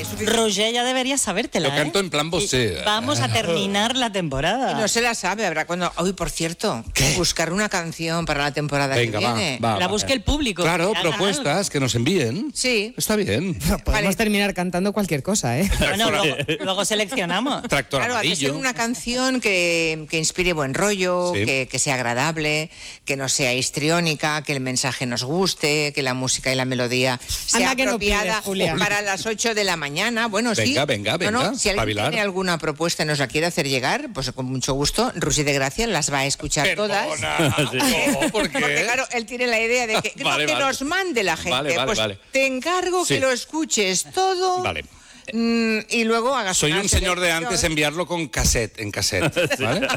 Roger ya debería sabértela. Lo canto en plan bossé. Vamos a terminar la temporada. Y no se la sabe, habrá cuando... Hoy, por cierto, buscar una canción para la temporada que viene. La busque el público. Claro, propuestas que nos envíen. Sí. Está bien. Podemos terminar cantando cualquier cosa, ¿eh? Bueno, luego seleccionamos. Tractor Claro, hace ser una canción que inspire buen rollo, Sí. que sea agradable, que no sea histriónica, que el mensaje nos guste, que la música y la melodía sea Anda que no apropiada pides, Julia. para las 8 de la mañana. Bueno, sí. Venga, Si alguien espabilar. tiene alguna propuesta y nos la quiere hacer llegar, pues con mucho gusto, Rusy de Gracia las va a escuchar todas. No, ¿por qué? Porque claro, él tiene la idea de que, Vale, que vale. nos mande la gente. Vale. Te encargo Sí. que lo escuches todo. Vale. Y luego hagas Soy una un señor de selección. antes enviarlo con cassette, en cassette, ¿vale?